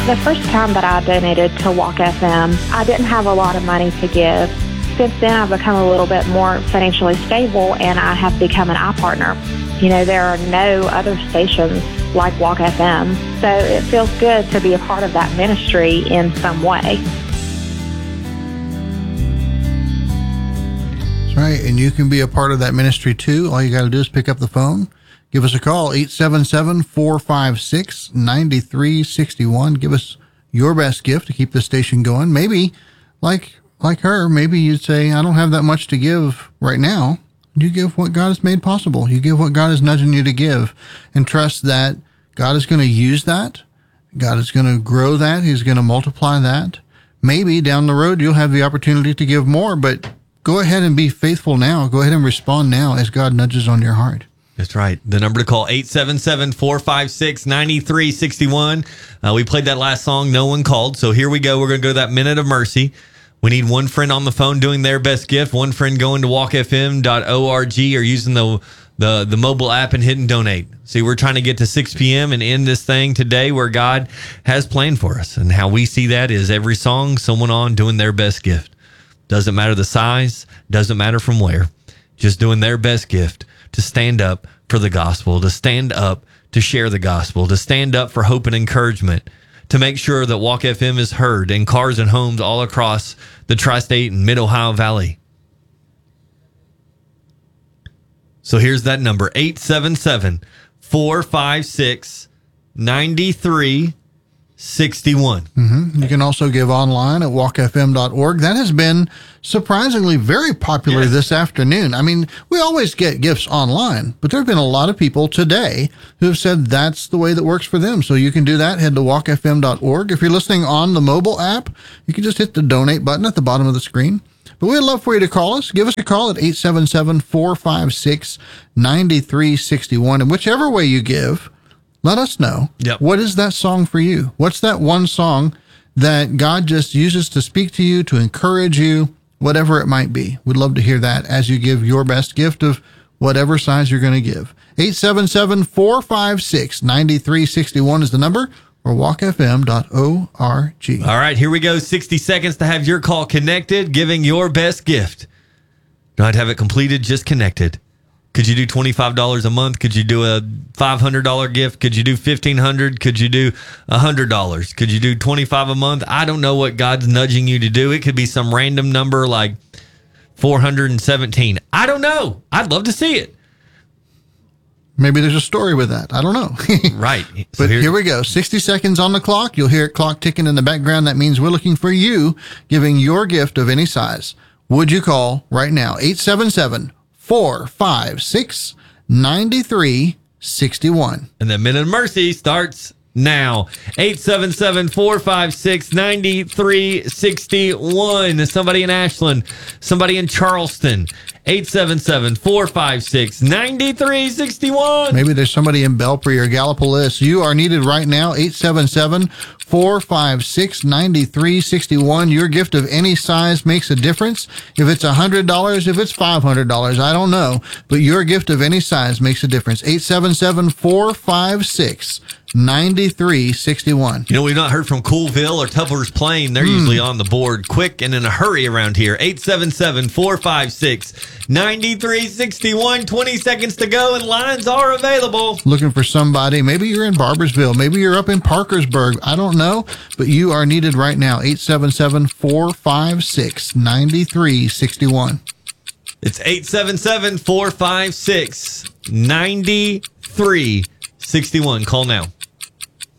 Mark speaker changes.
Speaker 1: The first time that I donated to Walk FM, I didn't have a lot of money to give. Since then, I've become a little bit more financially stable, and I have become an iPartner. You know, there are no other stations like Walk FM, so it feels good to be a part of that ministry in some way.
Speaker 2: That's right, and you can be a part of that ministry too. All you got to do is pick up the phone. Give us a call, 877-456-9361. Give us your best gift to keep the station going. Maybe, like her, maybe you'd say, I don't have that much to give right now. You give what God has made possible. You give what God is nudging you to give, and trust that God is going to use that. God is going to grow that. He's going to multiply that. Maybe down the road, you'll have the opportunity to give more, but go ahead and be faithful now. Go ahead and respond now as God nudges on your heart.
Speaker 3: That's right. The number to call, 877-456-9361. We played that last song, No One Called. So here we go. We're going to go to that minute of mercy. We need one friend on the phone doing their best gift, one friend going to walkfm.org or using the mobile app and hitting donate. See, we're trying to get to 6 p.m. and end this thing today where God has planned for us. And how we see that is every song, someone on doing their best gift. Doesn't matter the size, doesn't matter from where. Just doing their best gift to stand up for the gospel, to stand up to share the gospel, to stand up for hope and encouragement, to make sure that Walk FM is heard in cars and homes all across the tri-state and mid-Ohio Valley. So here's that number, 877-456-9361.
Speaker 2: You can also give online at walkfm.org. That has been surprisingly very popular this afternoon. I mean, we always get gifts online, but there have been a lot of people today who have said that's the way that works for them. So you can do that. Head to walkfm.org. If you're listening on the mobile app, you can just hit the donate button at the bottom of the screen. But we'd love for you to call us. Give us a call at 877-456-9361. And whichever way you give, let us know. What is that song for you? What's that one song that God just uses to speak to you, to encourage you, whatever it might be? We'd love to hear that as you give your best gift of whatever size you're going to give. 877-456-9361 is the number, or walkfm.org.
Speaker 3: All right, here we go. 60 seconds to have your call connected, giving your best gift. Don't have it completed, just connected. Could you do $25 a month? Could you do a $500 gift? Could you do $1,500? Could you do $100? Could you do $25 a month? I don't know what God's nudging you to do. It could be some random number like 417. I don't know. I'd love to see it.
Speaker 2: Maybe there's a story with that. I don't know.
Speaker 3: Right.
Speaker 2: So but here we go. 60 seconds on the clock. You'll hear it clock ticking in the background. That means we're looking for you giving your gift of any size. Would you call right now? 877-456-9361.
Speaker 3: And the Minute of Mercy starts now. 877-456-9361. Somebody in Ashland, somebody in Charleston. 877-456-9361.
Speaker 2: Maybe there's somebody in Belpre or Gallipolis. You are needed right now. 877-456-9361. Your gift of any size makes a difference. If it's $100, if it's $500, I don't know. But your gift of any size makes a difference. 877-456-9361.
Speaker 3: You know, we've not heard from Coolville or Tupper's Plain. They're usually on the board quick and in a hurry around here. 877-456-9361. 20 seconds to go and lines are available.
Speaker 2: Looking for somebody. Maybe you're in Barboursville. Maybe you're up in Parkersburg. I don't know, but you are needed right now. 877-456-9361.
Speaker 3: It's 877-456-9361. Call now.